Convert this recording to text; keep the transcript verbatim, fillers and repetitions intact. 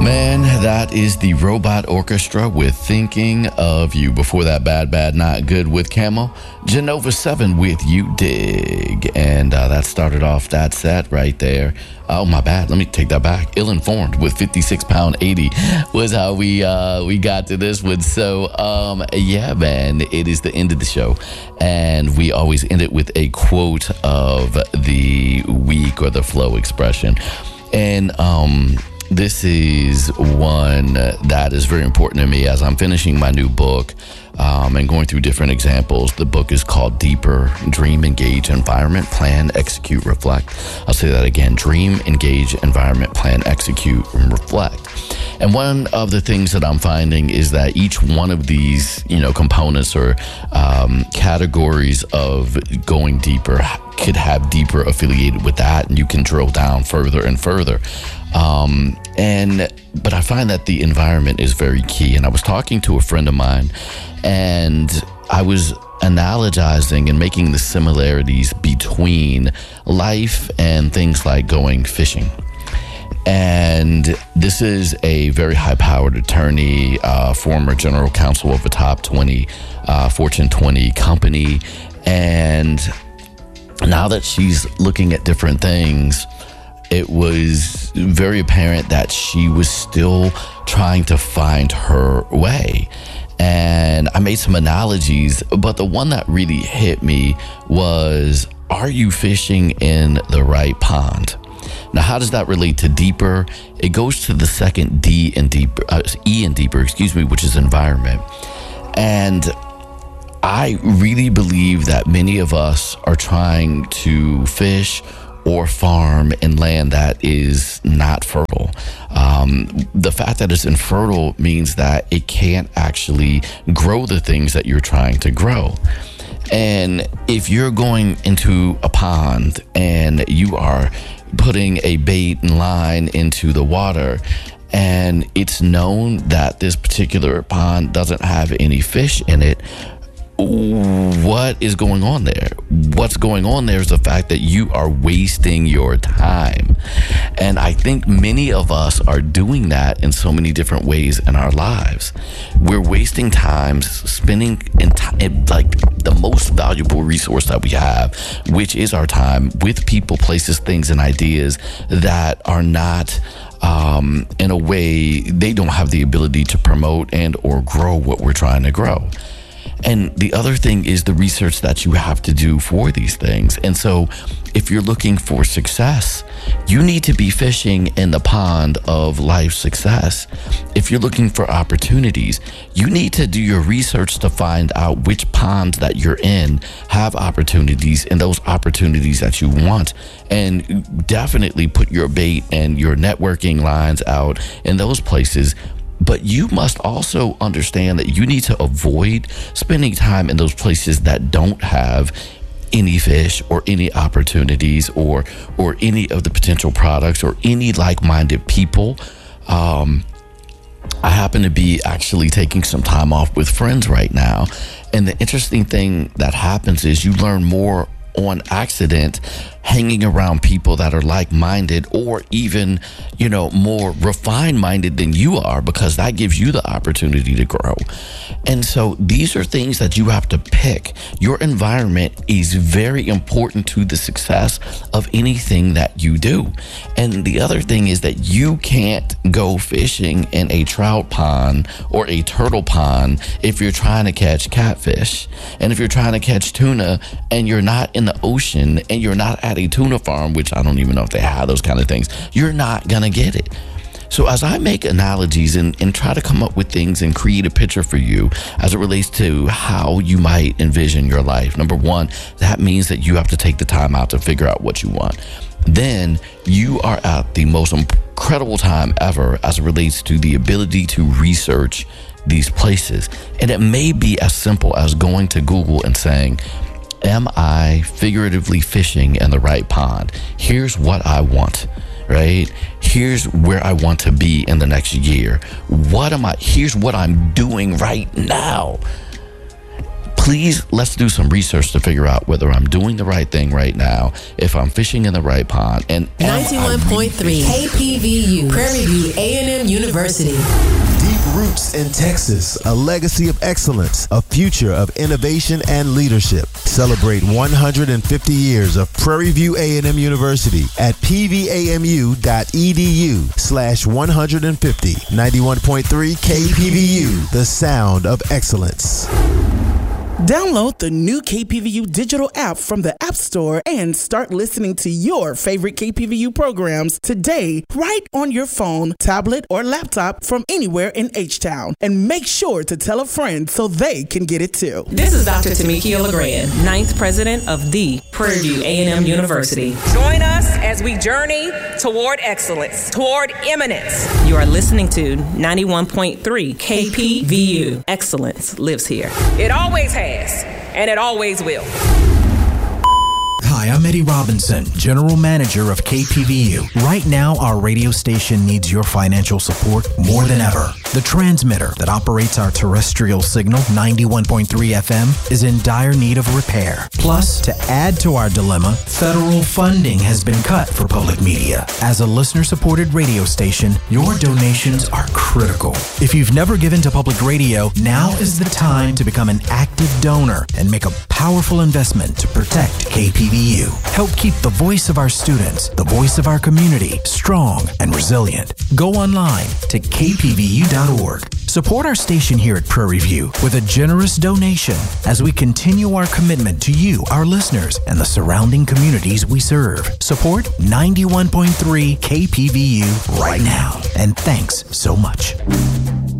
Man, that is the Robot Orchestra with Thinking of You. Before that, Bad Bad Not Good with Camo. Genova seven with You Dig. And uh, that started off that set right there. Oh, my bad. Let me take that back. Ill-Informed with fifty-six pound eighty was how we uh, we got to this one. So, um, yeah, man, it is the end of the show. And we always end it with a quote of the week or the flow expression. And, um... this is one that is very important to me as I'm finishing my new book um, and going through different examples. The book is called Deeper: Dream, Engage, Environment, Plan, Execute, Reflect. I'll say that again. Dream, Engage, Environment, Plan, Execute, and Reflect. And one of the things that I'm finding is that each one of these, you know, components or um, categories of going deeper could have deeper affiliated with that, and you can drill down further and further. Um, and, but I find that the environment is very key. And I was talking to a friend of mine, and I was analogizing and making the similarities between life and things like going fishing. And this is a very high-powered attorney, uh, former general counsel of a top twenty, uh, Fortune twenty company. And now that she's looking at different things, it was very apparent that she was still trying to find her way. And I made some analogies, but the one that really hit me was, are you fishing in the right pond? Now, how does that relate to deeper? It goes to the second D and deeper, uh, E and deeper, excuse me, which is environment. And I really believe that many of us are trying to fish or farm in land that is not fertile. Um, the fact that it's infertile means that it can't actually grow the things that you're trying to grow. And if you're going into a pond and you are putting a bait and line into the water, and it's known that this particular pond doesn't have any fish in it, what is going on there? What's going on there is the fact that you are wasting your time. And I think many of us are doing that in so many different ways in our lives. We're wasting time spending in time, like the most valuable resource that we have, which is our time, with people, places, things, and ideas that are not um, in a way, they don't have the ability to promote and or grow what we're trying to grow. And the other thing is the research that you have to do for these things. And so if you're looking for success, you need to be fishing in the pond of life success. If you're looking for opportunities, you need to do your research to find out which ponds that you're in have opportunities and those opportunities that you want. And definitely put your bait and your networking lines out in those places. But you must also understand that you need to avoid spending time in those places that don't have any fish or any opportunities or or any of the potential products or any like-minded people. Um, I happen to be actually taking some time off with friends right now. And the interesting thing that happens is you learn more on accident hanging around people that are like-minded or even, you know, more refined-minded than you are, because that gives you the opportunity to grow. And so these are things that you have to pick. Your environment is very important to the success of anything that you do. And the other thing is that you can't go fishing in a trout pond or a turtle pond if you're trying to catch catfish. And if you're trying to catch tuna and you're not in the ocean and you're not at a tuna farm, which I don't even know if they have those kind of things, you're not gonna get it. So as I make analogies and, and try to come up with things and create a picture for you as it relates to how you might envision your life, number one, that means that you have to take the time out to figure out what you want. Then you are at the most incredible time ever as it relates to the ability to research these places. And it may be as simple as going to Google and saying, am I figuratively fishing in the right pond? Here's what I want, right? Here's where I want to be in the next year. What am I, here's what I'm doing right now. please, let's do some research to figure out whether I'm doing the right thing right now, if I'm fishing in the right pond. And ninety-one point three K P V U, Prairie View A and M University. Deep roots in Texas, a legacy of excellence, a future of innovation and leadership. Celebrate one hundred fifty years of Prairie View A and M University at p v a m u dot e d u slash one hundred fifty. ninety-one point three K P V U, the sound of excellence. Download the new K P V U digital app from the App Store and start listening to your favorite K P V U programs today, right on your phone, tablet, or laptop from anywhere in H-Town. And make sure to tell a friend so they can get it too. This is Doctor Tamikia LeGrand, ninth president of the Prairie View A and M University. Join us as we journey toward excellence, toward eminence. You are listening to ninety-one point three K P V U. Excellence lives here. It always has. And it always will. Hi, I'm Eddie Robinson, General Manager of K P V U. Right now, our radio station needs your financial support more than ever. The transmitter that operates our terrestrial signal, ninety-one point three F M, is in dire need of repair. Plus, to add to our dilemma, federal funding has been cut for public media. As a listener-supported radio station, your donations are critical. If you've never given to public radio, now is the time to become an active donor and make a powerful investment to protect K P V U. Help keep the voice of our students, the voice of our community, strong and resilient. Go online to k p v u dot org. Support our station here at Prairie View with a generous donation as we continue our commitment to you, our listeners, and the surrounding communities we serve. Support ninety-one point three K P V U right now. And thanks so much.